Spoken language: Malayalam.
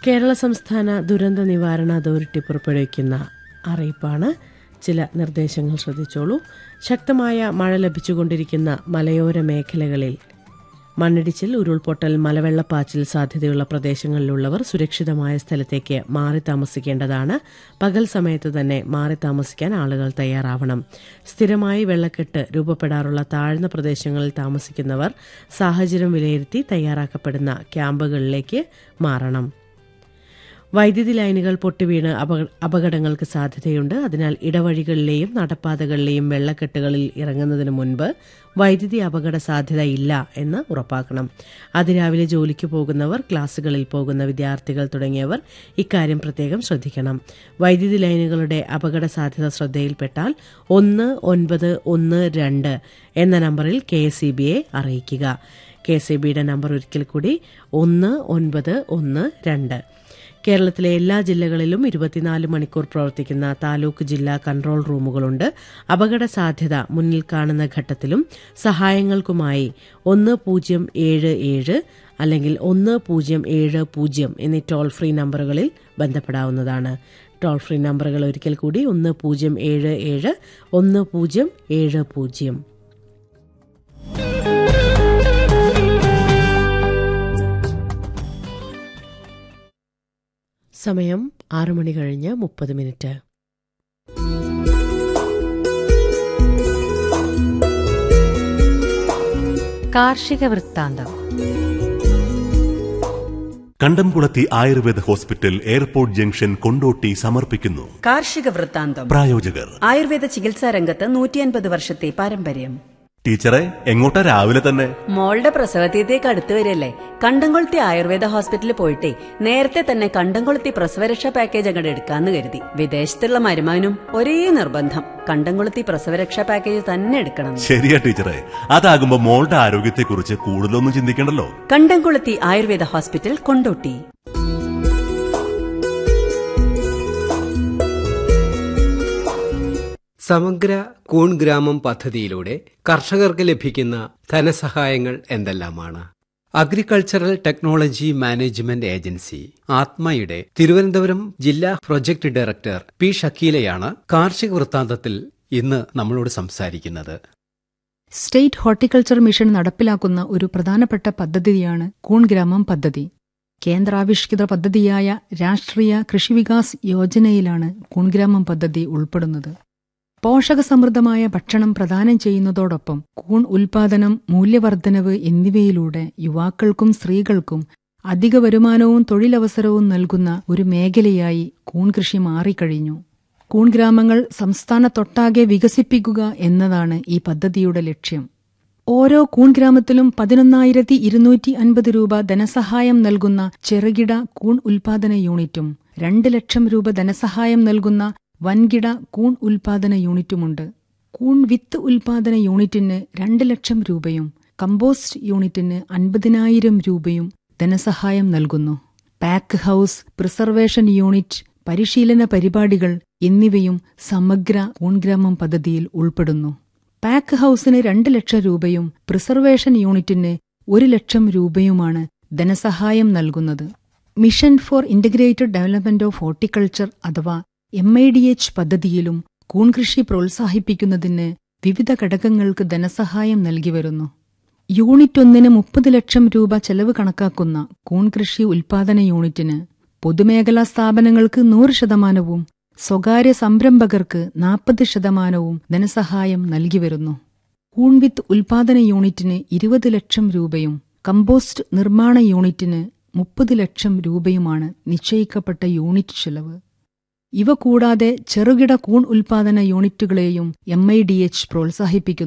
കേരള സംസ്ഥാന ദുരന്ത നിവാരണ അതോറിറ്റി പുറപ്പെടുവിക്കുന്ന അറിയിപ്പാണ്. ചില നിർദ്ദേശങ്ങൾ ശ്രദ്ധിച്ചോളൂ. ശക്തമായ മഴ ലഭിച്ചുകൊണ്ടിരിക്കുന്ന മലയോര മേഖലകളിൽ മണ്ണിടിച്ചിൽ, ഉരുൾപൊട്ടൽ, മലവെള്ളപ്പാച്ചിൽ സാധ്യതയുള്ള പ്രദേശങ്ങളിലുള്ളവർ സുരക്ഷിതമായ സ്ഥലത്തേക്ക് മാറി താമസിക്കേണ്ടതാണ്. പകൽ സമയത്ത് തന്നെ മാറി താമസിക്കാൻ ആളുകൾ തയ്യാറാവണം. സ്ഥിരമായി വെള്ളക്കെട്ട് രൂപപ്പെടാറുള്ള താഴ്ന്ന പ്രദേശങ്ങളിൽ താമസിക്കുന്നവർ സാഹചര്യം വിലയിരുത്തി തയ്യാറാക്കപ്പെടുന്ന ക്യാമ്പുകളിലേക്ക് മാറണം. വൈദ്യുതി ലൈനുകൾ പൊട്ടിവീണ് അപകടങ്ങൾക്ക് സാധ്യതയുണ്ട്. അതിനാൽ ഇടവഴികളിലെയും നടപ്പാതകളിലെയും വെള്ളക്കെട്ടുകളിൽ ഇറങ്ങുന്നതിന് മുൻപ് വൈദ്യുതി അപകട സാധ്യത ഇല്ല എന്ന് ഉറപ്പാക്കണം. അതിരാവിലെ ജോലിക്ക് പോകുന്നവർ, ക്ലാസുകളിൽ പോകുന്ന വിദ്യാർത്ഥികൾ തുടങ്ങിയവർ ഇക്കാര്യം പ്രത്യേകം ശ്രദ്ധിക്കണം. വൈദ്യുതി ലൈനുകളുടെ അപകട സാധ്യത ശ്രദ്ധയിൽപ്പെട്ടാൽ 1912 എന്ന നമ്പറിൽ KSEBയെ അറിയിക്കുക. KSEBയുടെ നമ്പർ ഒരിക്കൽ കൂടി 1912. കേരളത്തിലെ എല്ലാ ജില്ലകളിലും 24 മണിക്കൂർ പ്രവർത്തിക്കുന്ന താലൂക്ക് ജില്ലാ കൺട്രോൾ റൂമുകളുണ്ട്. അപകട സാധ്യത മുന്നിൽ കാണുന്ന ഘട്ടത്തിലും സഹായങ്ങൾക്കുമായി 1077 അല്ലെങ്കിൽ 1070 എന്നീ ടോൾ ഫ്രീ നമ്പറുകളിൽ ബന്ധപ്പെടാവുന്നതാണ്. ടോൾ ഫ്രീ നമ്പറുകൾ ഒരിക്കൽ കൂടി 1077 1070. സമയം 6:30. കാർഷിക വൃത്താന്തം. കണ്ടംകുളത്തി Ayurveda hospital, airport junction, Kondotty സമർപ്പിക്കുന്നു കാർഷിക വൃത്താന്തം. പ്രായോജകർ ആയുർവേദ ചികിത്സാ രംഗത്ത് 150 വർഷത്തെ പാരമ്പര്യം. ടീച്ചറെ, എങ്ങോട്ടാ രാവിലെ തന്നെ? മോളുടെ പ്രസവതീയത്തേക്ക് അടുത്ത് വരില്ലേ. കണ്ടംകുളത്തി ആയുർവേദ ഹോസ്പിറ്റലിൽ പോയിട്ടേ നേരത്തെ തന്നെ കണ്ടംകുളത്തി പ്രസവരക്ഷാ പാക്കേജ് അങ്ങോട്ട് എടുക്കാന്ന് കരുതി. വിദേശത്തുള്ള മരുമാനും ഒരേ നിർബന്ധം, കണ്ടംകുളത്തി പ്രസവരക്ഷാ പാക്കേജ് തന്നെ എടുക്കണം. ശരിയാ ടീച്ചറെ, അതാകുമ്പോ മോളുടെ ആരോഗ്യത്തെക്കുറിച്ച് കൂടുതലൊന്നും ചിന്തിക്കണ്ടല്ലോ. കണ്ടംകുളത്തി ആയുർവേദ ഹോസ്പിറ്റൽ, കൊണ്ടോട്ടി. സമഗ്ര കൂൺ ഗ്രാമം പദ്ധതിയിലൂടെ കർഷകർക്ക് ലഭിക്കുന്ന ധനസഹായങ്ങൾ എന്തെല്ലാമാണ്? Agricultural technology management agency ആത്മയുടെ Thiruvananthapuram ജില്ലാ പ്രൊജക്ട് ഡയറക്ടർ P. ഷക്കീലയാണ് കാർഷിക വൃത്താന്തത്തിൽ ഇന്ന് നമ്മളോട് സംസാരിക്കുന്നത്. സ്റ്റേറ്റ് ഹോർട്ടിക്കൾച്ചർ മിഷൻ നടപ്പിലാക്കുന്ന ഒരു പ്രധാനപ്പെട്ട പദ്ധതിയാണ് കൂൺ ഗ്രാമം പദ്ധതി. കേന്ദ്രാവിഷ്കൃത പദ്ധതിയായ രാഷ്ട്രീയ കൃഷി വികാസ് യോജനയിലാണ് കൂൺ ഗ്രാമം പദ്ധതി ഉൾപ്പെടുന്നത്. പോഷകസമൃദ്ധമായ ഭക്ഷണം പ്രദാനം ചെയ്യുന്നതോടൊപ്പം കൂൺ ഉൽപാദനം, മൂല്യവർദ്ധനവ് എന്നിവയിലൂടെ യുവാക്കൾക്കും സ്ത്രീകൾക്കും അധിക വരുമാനവും തൊഴിലവസരവും നൽകുന്ന ഒരു മേഖലയായി കൂൺ കൃഷി മാറിക്കഴിഞ്ഞു. കൂൺ ഗ്രാമങ്ങൾ സംസ്ഥാനത്തൊട്ടാകെ വികസിപ്പിക്കുക എന്നതാണ് ഈ പദ്ധതിയുടെ ലക്ഷ്യം. ഓരോ കൂൺ ഗ്രാമത്തിലും 11,250 രൂപ ധനസഹായം നൽകുന്ന ചെറുകിട കൂൺ ഉൽപാദന യൂണിറ്റും 2 ലക്ഷം രൂപ ധനസഹായം നൽകുന്ന വൻകിട കൂൺ ഉൽപാദന യൂണിറ്റുമുണ്ട്. കൂൺ വിത്ത് ഉൽപാദന യൂണിറ്റിന് 2 ലക്ഷം രൂപയും കമ്പോസ്റ്റ് യൂണിറ്റിന് 50,000 രൂപയും ധനസഹായം നൽകുന്നു. പാക്ക് ഹൌസ്, പ്രിസർവേഷൻ യൂണിറ്റ്, പരിശീലന പരിപാടികൾ എന്നിവയും സമഗ്ര കൂൺ ഗ്രാമം പദ്ധതിയിൽ ഉൾപ്പെടുന്നു. പാക്ക് ഹൌസിന് 2 ലക്ഷം രൂപയും പ്രിസർവേഷൻ യൂണിറ്റിന് 1 ലക്ഷം രൂപയുമാണ് ധനസഹായം നൽകുന്നത്. Mission four integrated development of horticulture അഥവാ MIDH പദ്ധതിയിലും കൂൺ കൃഷി പ്രോത്സാഹിപ്പിക്കുന്നതിന് വിവിധ ഘടകങ്ങൾക്ക് ധനസഹായം നൽകി വരുന്നു. യൂണിറ്റ് 1-ന് 30 ലക്ഷം രൂപ ചെലവ് കണക്കാക്കുന്ന കൂൺ കൃഷി ഉൽപാദന യൂണിറ്റിന് പൊതുമേഖലാ സ്ഥാപനങ്ങൾക്ക് 100%, സ്വകാര്യ സംരംഭകർക്ക് 40% ധനസഹായം നൽകി വരുന്നു. കൂൺ വിത്ത് ഉൽപാദന യൂണിറ്റിന് 20 ലക്ഷം രൂപയും കമ്പോസ്റ്റ് നിർമ്മാണ യൂണിറ്റിന് 30 ലക്ഷം രൂപയുമാണ് നിശ്ചയിക്കപ്പെട്ട യൂണിറ്റ് ചെലവ്. ഇവ കൂടാതെ ചെറുകിട കൂൺ ഉൽപാദന യൂണിറ്റുകളെയും MIDH പ്രോത്സാഹിപ്പിക്കുന്നു.